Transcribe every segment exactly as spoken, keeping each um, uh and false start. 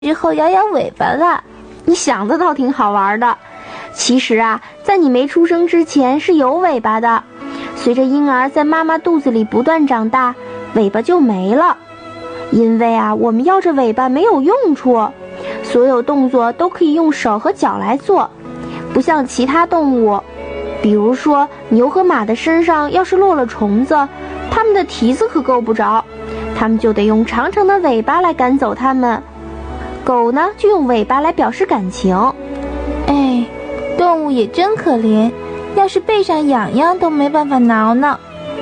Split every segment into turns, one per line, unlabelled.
之后摇摇尾巴了。
你想的倒挺好玩的。其实啊，在你没出生之前是有尾巴的，随着婴儿在妈妈肚子里不断长大，尾巴就没了。因为啊，我们要这尾巴没有用处，所有动作都可以用手和脚来做，不像其他动物，比如说牛和马的身上要是落了虫子，它们的蹄子可够不着，它们就得用长长的尾巴来赶走它们。狗呢，就用尾巴来表示感情。
哎，动物也真可怜，要是背上痒痒都没办法挠呢。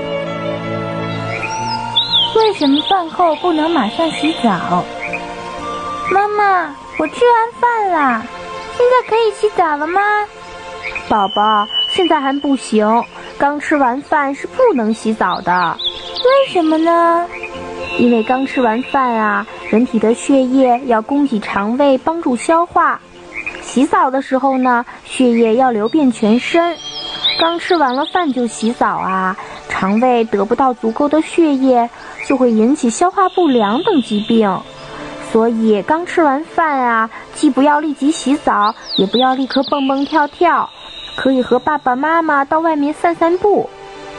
为什么饭后不能马上洗澡？妈妈，我吃完饭啦，现在可以洗澡了吗？
宝宝，现在还不行，刚吃完饭是不能洗澡的。
为什么呢？
因为刚吃完饭啊，人体的血液要供给肠胃帮助消化。洗澡的时候呢，血液要流遍全身。刚吃完了饭就洗澡啊，肠胃得不到足够的血液，就会引起消化不良等疾病。所以刚吃完饭啊，既不要立即洗澡，也不要立刻蹦蹦跳跳，可以和爸爸妈妈到外面散散步。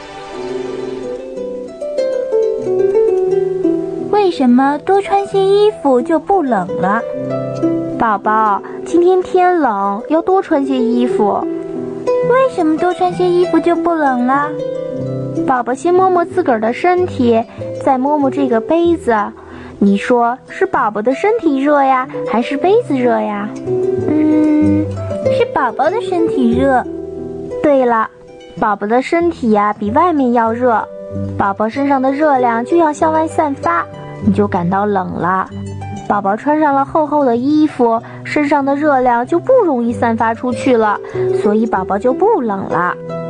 为什么多穿些衣服就不冷了？
宝宝，今天天冷，要多穿些衣服。
为什么多穿些衣服就不冷了？
宝宝先摸摸自个儿的身体，再摸摸这个杯子，你说是宝宝的身体热呀，还是杯子热呀？
嗯，是宝宝的身体热。
对了，宝宝的身体呀，比外面要热，宝宝身上的热量就要向外散发，你就感到冷了。宝宝穿上了厚厚的衣服，身上的热量就不容易散发出去了，所以宝宝就不冷了。